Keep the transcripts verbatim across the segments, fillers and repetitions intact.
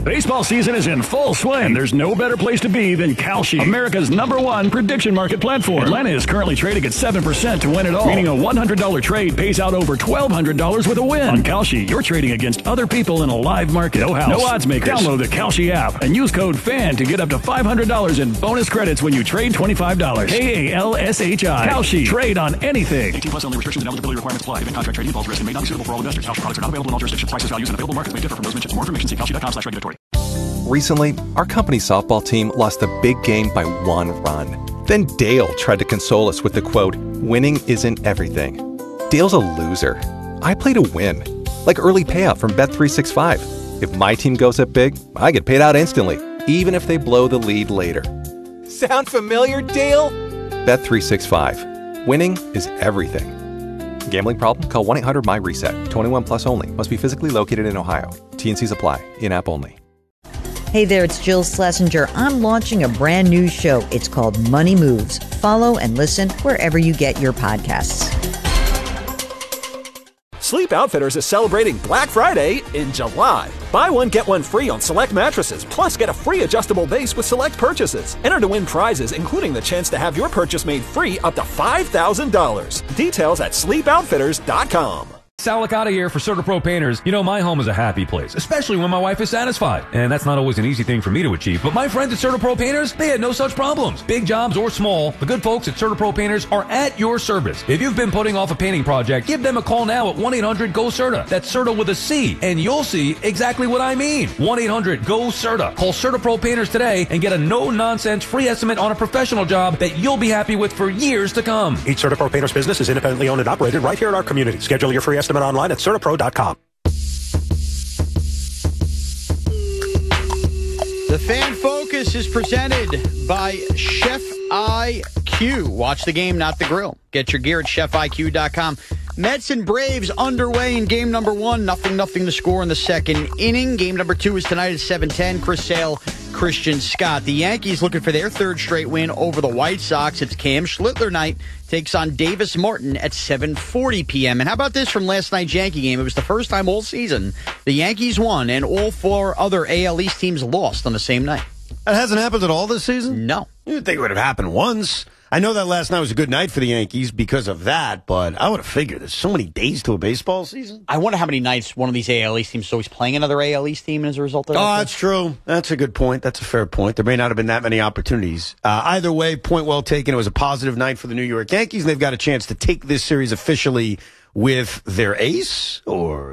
Baseball season is in full swing, and there's no better place to be than Kalshi, America's number one prediction market platform. Atlanta is currently trading at seven percent to win it all, meaning a one hundred dollars trade pays out over twelve hundred dollars with a win. On Kalshi, you're trading against other people in a live market. No house, no odds makers. Download the Kalshi app and use code FAN to get up to five hundred dollars in bonus credits when you trade twenty-five dollars. K A L S H I. Kalshi. Trade on anything. eighteen plus only. Restrictions and eligibility requirements apply. Event contract trading involves risk and may not be suitable for all investors. Kalshi products are not available in all jurisdictions. Prices, values, and available markets may differ from those mentioned. For more information, see kalshi dot com slash regulatory. Recently, our company's softball team lost a big game by one run. Then Dale tried to console us with the quote, "Winning isn't everything." Dale's a loser. I play to win. Like early payout from Bet three sixty-five. If my team goes up big, I get paid out instantly, even if they blow the lead later. Sound familiar, Dale? Bet three sixty-five. Winning is everything. Gambling problem? Call one eight hundred my reset. twenty-one plus only. Must be physically located in Ohio. T and C's apply. In-app only. Hey there, it's Jill Schlesinger. I'm launching a brand new show. It's called Money Moves. Follow and listen wherever you get your podcasts. Sleep Outfitters is celebrating Black Friday in July. Buy one, get one free on select mattresses, plus get a free adjustable base with select purchases. Enter to win prizes, including the chance to have your purchase made free up to five thousand dollars. Details at sleep outfitters dot com. Sal Licata here for CertaPro Painters. You know, my home is a happy place, especially when my wife is satisfied. And that's not always an easy thing for me to achieve. But my friends at CertaPro Painters, they had no such problems. Big jobs or small, the good folks at CertaPro Painters are at your service. If you've been putting off a painting project, give them a call now at one eight hundred go CERTA. That's CERTA with a C. And you'll see exactly what I mean. one eight hundred go CERTA. Call CertaPro Painters today and get a no-nonsense free estimate on a professional job that you'll be happy with for years to come. Each CertaPro Painters business is independently owned and operated right here in our community. Schedule your free estimate online at CertaPro dot com. The Fan Focus is presented by Chef I Q. Watch the game, not the grill. Get your gear at chef I Q dot com. Mets and Braves underway in game number one. Nothing, nothing to score in the second inning. Game number two is tonight at seven ten. Chris Sale, Christian Scott. The Yankees looking for their third straight win over the White Sox. It's Cam Schlittler night. Takes on Davis Martin at seven forty p.m. And how about this from last night's Yankee game? It was the first time all season the Yankees won and all four other A L East teams lost on the same night. That hasn't happened at all this season? No. You'd think it would have happened once. I know that last night was a good night for the Yankees because of that, but I would have figured there's so many days to a baseball season. I wonder how many nights one of these A L East teams is always playing another A L East team as a result of that. Oh, that's true. That's a good point. That's a fair point. There may not have been that many opportunities. Uh, either way, point well taken. It was a positive night for the New York Yankees, and they've got a chance to take this series officially with their ace,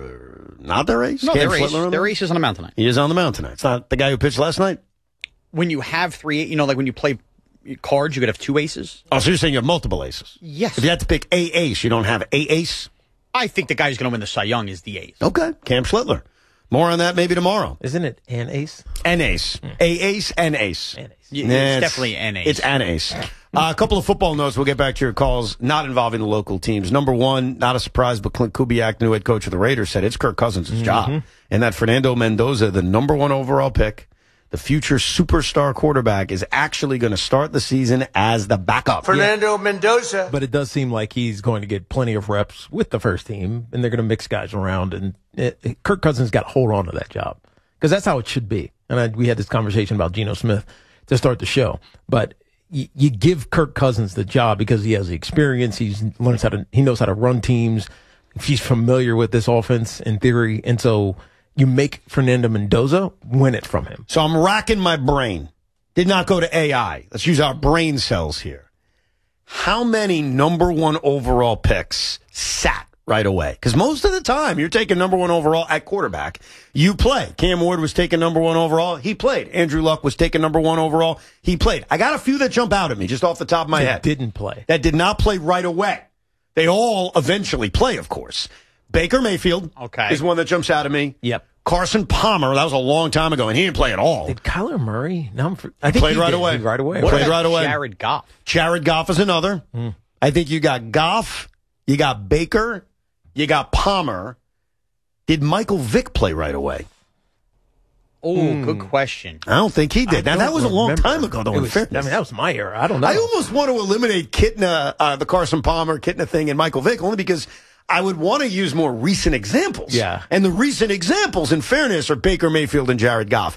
or not their ace? No, Cam their ace. Schlittler Their ace is on the mound tonight. He is on the mound tonight. It's not the guy who pitched last night? When you have three, you know, like when you play cards, you could have two aces. Oh, so you're saying you have multiple aces? Yes. If you had to pick a ace, you don't have a ace? I think the guy who's going to win the Cy Young is the ace. Okay. Cam Schlittler. More on that maybe tomorrow. Isn't it an ace? An ace. Mm. A ace, an ace. An ace. Yeah, it's, nah, it's definitely an ace. It's an ace. Uh, a couple of football notes. We'll get back to your calls, not involving the local teams. Number one, not a surprise, but Clint Kubiak, new head coach of the Raiders, said it's Kirk Cousins' mm-hmm. job. And that Fernando Mendoza, the number one overall pick, the future superstar quarterback, is actually going to start the season as the backup. Fernando yeah. Mendoza. But it does seem like he's going to get plenty of reps with the first team, and they're going to mix guys around. And it, it, Kirk Cousins got to hold on to that job because that's how it should be. And I, we had this conversation about Geno Smith to start the show. But y- you give Kirk Cousins the job because he has the experience. He's learns how to. He knows how to run teams. He's familiar with this offense in theory, and so you make Fernando Mendoza win it from him. So I'm racking my brain. Did not go to A I. Let's use our brain cells here. How many number one overall picks sat right away? Because most of the time, you're taking number one overall at quarterback. You play. Cam Ward was taking number one overall. He played. Andrew Luck was taking number one overall. He played. I got a few that jump out at me just off the top of my that head. Didn't play. That did not play right away. They all eventually play, of course. Baker Mayfield okay. is one that jumps out at me. Yep. Carson Palmer, that was a long time ago, and he didn't play at all. Did Kyler Murray? No, I'm for, I he think played he right did. away. He right away. What Played right away. Jared Goff. Jared Goff is another. Mm. I think you got Goff, you got Baker, you got Palmer. Did Michael Vick play right away? Oh, mm. good question. I don't think he did. I now, that was a long remember. time ago, though, it in was, fairness. I mean, that was my era. I don't know. I almost want to eliminate Kitna, uh, the Carson Palmer, Kitna thing, and Michael Vick, only because I would want to use more recent examples. Yeah. And the recent examples, in fairness, are Baker Mayfield and Jared Goff.